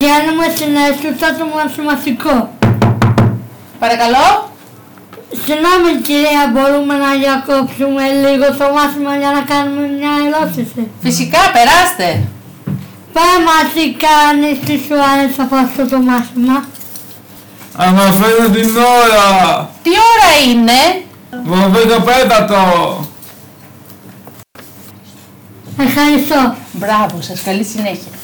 Πηγαίνουμε στην αίθουσα του μαθηματικού. Παρακαλώ. Συγγνώμη κυρία, μπορούμε να διακόψουμε λίγο το μάθημα για να κάνουμε μια ερώτηση? Φυσικά, περάστε. Πάμε τι κάνεις, τι σου άρεσε από αυτό το μάθημα? Αναφέρω την ώρα. Τι ώρα είναι? 12 Ευχαριστώ. Μπράβο σας, καλή συνέχεια.